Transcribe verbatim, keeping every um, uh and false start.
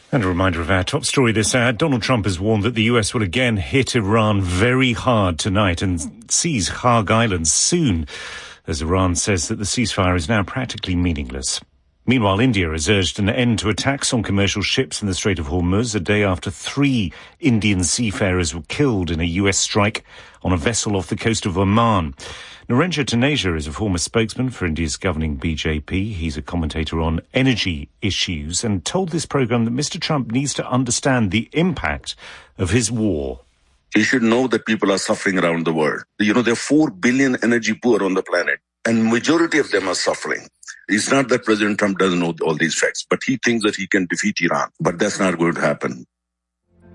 And a reminder of our top story this hour. Donald Trump has warned that the U S will again hit Iran very hard tonight and seize Hague Island soon, as Iran says that the ceasefire is now practically meaningless. Meanwhile, India has urged an end to attacks on commercial ships in the Strait of Hormuz a day after three Indian seafarers were killed in a U S strike on a vessel off the coast of Oman. Narendra Taneja is a former spokesman for India's governing B J P. He's a commentator on energy issues and told this programme that Mister Trump needs to understand the impact of his war. He should know that people are suffering around the world. You know, there are four billion energy poor on the planet, and majority of them are suffering. It's not that President Trump doesn't know all these facts, but he thinks that he can defeat Iran. But that's not going to happen.